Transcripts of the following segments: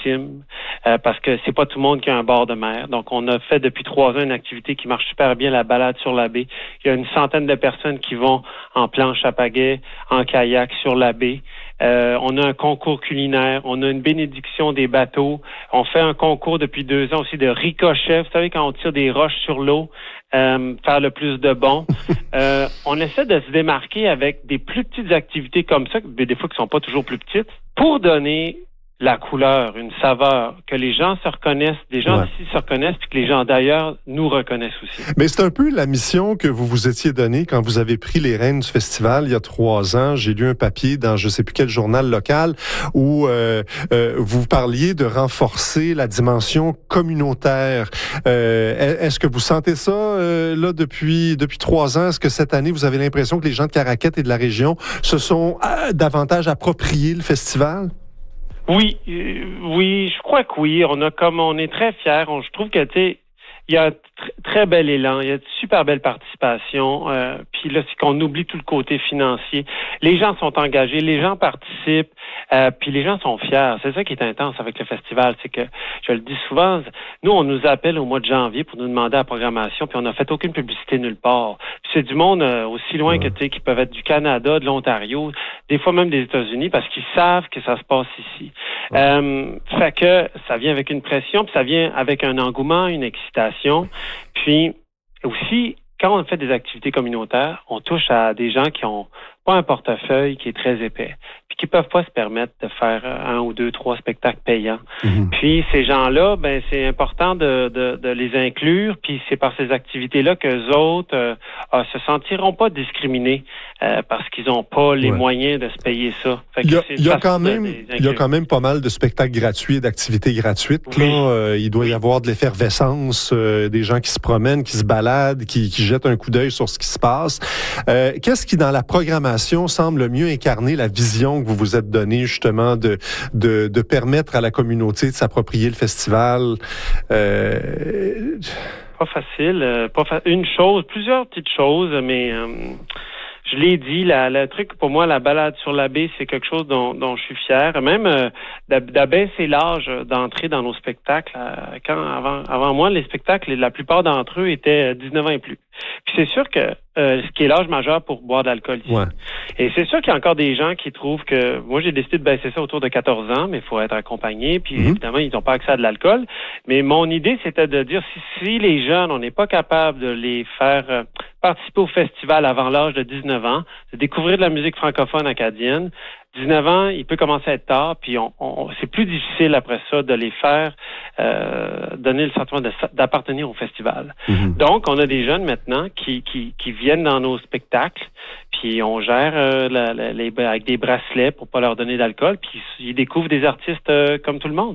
légitime parce que c'est pas tout le monde qui a un bord de mer. Donc, on a fait depuis 3 ans une activité qui marche super bien, la balade sur la baie. Il y a une centaine de personnes qui vont en planche à pagaie, en kayak sur la baie. On a un concours culinaire, on a une bénédiction des bateaux. On fait un concours depuis 2 ans aussi de ricochet. Vous savez, quand on tire des roches sur l'eau, faire le plus de bons. On essaie de se démarquer avec des plus petites activités comme ça, des fois qui sont pas toujours plus petites, pour donner la couleur, une saveur, que les gens se reconnaissent, des gens d'ici se reconnaissent, puis que les gens d'ailleurs nous reconnaissent aussi. Mais c'est un peu la mission que vous vous étiez donnée quand vous avez pris les rênes du festival il y a 3 ans. J'ai lu un papier dans je sais plus quel journal local où vous parliez de renforcer la dimension communautaire. Est-ce que vous sentez ça là depuis 3 ans? Est-ce que cette année, vous avez l'impression que les gens de Caraquette et de la région se sont davantage appropriés le festival? Oui, je crois que oui. On est très fiers. Je trouve que il y a un très bel élan, il y a de super belle participation. Puis là, c'est qu'on oublie tout le côté financier. Les gens sont engagés, les gens participent, puis les gens sont fiers. C'est ça qui est intense avec le festival, c'est que, je le dis souvent, nous, on nous appelle au mois de janvier pour nous demander la programmation, puis on n'a fait aucune publicité nulle part. Puis c'est du monde aussi loin que qui peuvent être du Canada, de l'Ontario, des fois même des États-Unis, parce qu'ils savent que ça se passe ici. Fait que ça vient avec une pression, puis ça vient avec un engouement, une excitation. Puis aussi, quand on fait des activités communautaires, on touche à des gens qui ont pas un portefeuille qui est très épais, puis qui peuvent pas se permettre de faire 1 ou 2, 3 spectacles payants. Puis ces gens-là, c'est important de les inclure, puis c'est par ces activités-là qu'eux autres se sentiront pas discriminés parce qu'ils ont pas les moyens de se payer ça. Fait que il y a quand même pas mal de spectacles gratuits et d'activités gratuites. Oui. Là, il doit y avoir de l'effervescence, des gens qui se promènent, qui se baladent, qui jettent un coup d'œil sur ce qui se passe. Qu'est-ce qui, dans la programmation, semble mieux incarner la vision que vous vous êtes donnée, justement, de permettre à la communauté de s'approprier le festival? Pas facile. Plusieurs petites choses, mais je l'ai dit, le truc pour moi, la balade sur la baie, c'est quelque chose dont je suis fier. Même d'abaisser l'âge d'entrée dans nos spectacles. Avant moi, les spectacles, la plupart d'entre eux étaient 19 ans et plus. Puis c'est sûr que ce qui est l'âge majeur pour boire de l'alcool ici. Ouais. Et c'est sûr qu'il y a encore des gens qui trouvent que... Moi, j'ai décidé de baisser ça autour de 14 ans, mais il faut être accompagné. Puis évidemment, ils n'ont pas accès à de l'alcool. Mais mon idée, c'était de dire, si les jeunes, on n'est pas capable de les faire participer au festival avant l'âge de 19 ans, de découvrir de la musique francophone acadienne, 19 ans, il peut commencer à être tard, puis c'est plus difficile après ça de les faire donner le sentiment d'appartenir au festival. Donc, on a des jeunes maintenant qui viennent dans nos spectacles, puis on gère avec des bracelets pour pas leur donner d'alcool, puis ils découvrent des artistes comme tout le monde.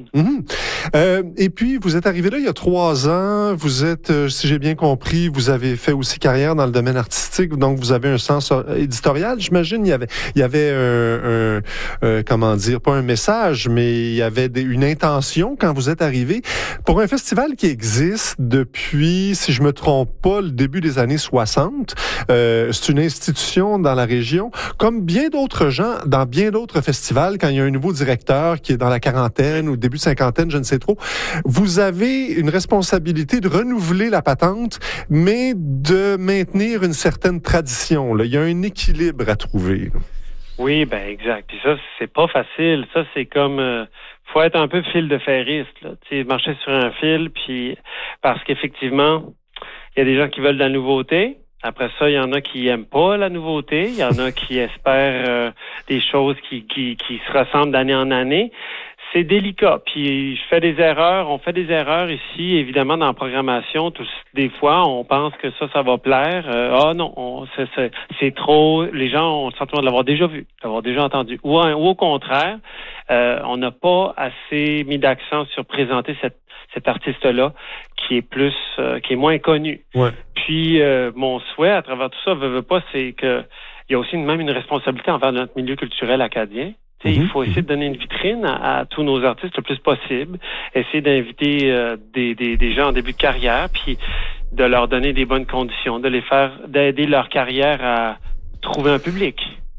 Et puis, vous êtes arrivé là il y a 3 ans, vous êtes, si j'ai bien compris, vous avez fait aussi carrière dans le domaine artistique, donc vous avez un sens éditorial, j'imagine. Il y avait comment dire, pas un message, mais il y avait une intention quand vous êtes arrivé. Pour un festival qui existe depuis, si je me trompe pas, le début des années 60, c'est une institution dans la région. Comme bien d'autres gens, dans bien d'autres festivals, quand il y a un nouveau directeur qui est dans la quarantaine ou début cinquantaine, je ne sais trop, vous avez une responsabilité de renouveler la patente, mais de maintenir une certaine tradition. Là. Il y a un équilibre à trouver. Oui, exact. Puis ça, c'est pas facile. Ça, c'est comme faut être un peu fil de ferriste, là. Tu sais, marcher sur un fil, puis parce qu'effectivement, il y a des gens qui veulent de la nouveauté. Après ça, il y en a qui aiment pas la nouveauté. Il y en a qui espèrent des choses qui se ressemblent d'année en année. C'est délicat. Puis je fais des erreurs. On fait des erreurs ici, évidemment, dans la programmation. Des fois, on pense que ça va plaire. Non, c'est trop. Les gens ont le sentiment de l'avoir déjà vu, d'avoir déjà entendu. Ou au contraire, on n'a pas assez mis d'accent sur présenter cet artiste-là qui est moins connu. Ouais. Puis mon souhait à travers tout ça, veut pas, c'est que il y a aussi même une responsabilité envers notre milieu culturel acadien. Il faut essayer de donner une vitrine à tous nos artistes le plus possible, essayer d'inviter des gens en début de carrière, puis de leur donner des bonnes conditions, d'aider leur carrière à trouver un public.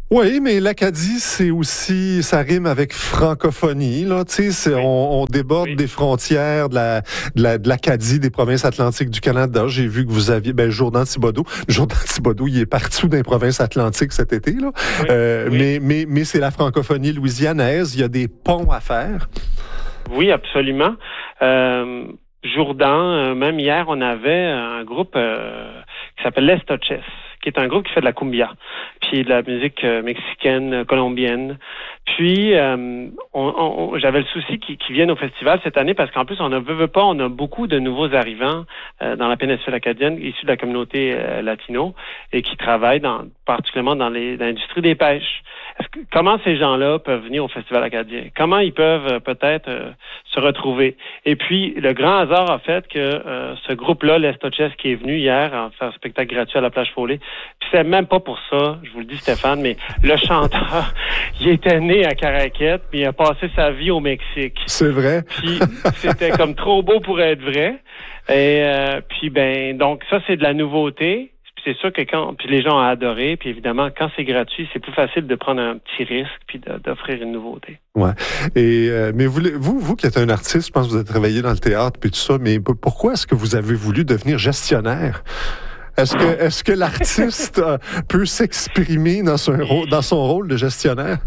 Oui, mais l'Acadie, c'est aussi, ça rime avec francophonie, là. Tu sais, Oui. on déborde Oui. des frontières de l'Acadie, des provinces atlantiques du Canada. J'ai vu que vous aviez, Jourdan Thibodeau. Jourdan Thibodeau, il est partout dans les provinces atlantiques cet été, là. Oui. Oui. Mais c'est la francophonie louisianaise. Il y a des ponts à faire. Oui, absolument. Jourdan, même hier, on avait un groupe qui s'appelle Les Toches, qui est un groupe qui fait de la cumbia, puis de la musique mexicaine, colombienne. Puis, j'avais le souci qu'ils viennent au festival cette année parce qu'en plus, on a beaucoup de nouveaux arrivants dans la péninsule acadienne, issus de la communauté latino et qui travaillent particulièrement dans l'industrie des pêches. Comment ces gens-là peuvent venir au Festival acadien? Comment ils peuvent peut-être se retrouver? Et puis, le grand hasard a fait que ce groupe-là, Les Toches, qui est venu hier en faire un spectacle gratuit à la plage Foley, puis c'est même pas pour ça, je vous le dis Stéphane, mais le chanteur, il était né à Caraquette, puis il a passé sa vie au Mexique. C'est vrai. Puis c'était comme trop beau pour être vrai. Et puis donc ça c'est de la nouveauté. Puis c'est sûr que puis les gens ont adoré, puis évidemment quand c'est gratuit, c'est plus facile de prendre un petit risque puis d'offrir une nouveauté. Ouais. Et mais vous qui êtes un artiste, je pense que vous avez travaillé dans le théâtre puis tout ça, mais pourquoi est-ce que vous avez voulu devenir gestionnaire? Est-ce que l'artiste peut s'exprimer dans son rôle de gestionnaire?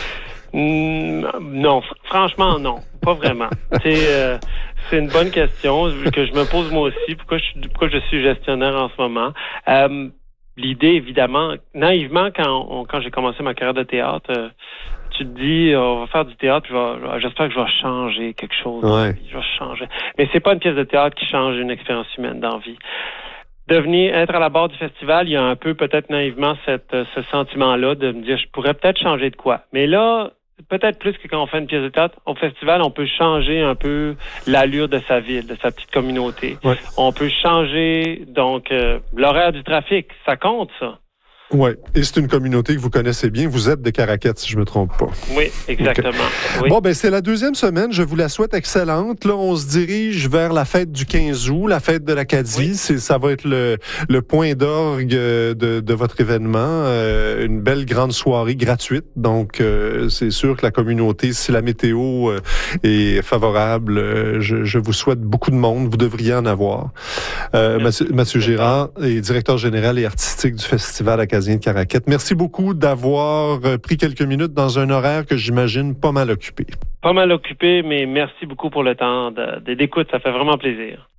Non, franchement, non. Pas vraiment. C'est une bonne question que je me pose moi aussi. Pourquoi je suis gestionnaire en ce moment? L'idée, évidemment, naïvement, quand j'ai commencé ma carrière de théâtre, tu te dis, on va faire du théâtre, puis j'espère que je vais changer quelque chose. Ouais. Je vais changer. Mais c'est pas une pièce de théâtre qui change une expérience humaine dans la vie. Être à la barre du festival, il y a un peu peut-être naïvement ce sentiment-là de me dire, je pourrais peut-être changer de quoi. Mais là, peut-être plus que quand on fait une pièce de théâtre, au festival, on peut changer un peu l'allure de sa ville, de sa petite communauté. Ouais. On peut changer, donc, l'horaire du trafic. Ça compte, ça. Oui, et c'est une communauté que vous connaissez bien. Vous êtes de Caraquette, si je ne me trompe pas. Oui, exactement. Okay. Oui. Bon, c'est la deuxième semaine. Je vous la souhaite excellente. Là, on se dirige vers la fête du 15 août, la fête de l'Acadie. Oui. Ça va être le point d'orgue de votre événement. Une belle grande soirée gratuite. Donc, c'est sûr que la communauté, si la météo est favorable, je vous souhaite beaucoup de monde. Vous devriez en avoir. Mathieu Girard est directeur général et artistique du Festival acadien de Caraquette. Merci beaucoup d'avoir pris quelques minutes dans un horaire que j'imagine pas mal occupé. Pas mal occupé, mais merci beaucoup pour le temps d'écoute. Ça fait vraiment plaisir.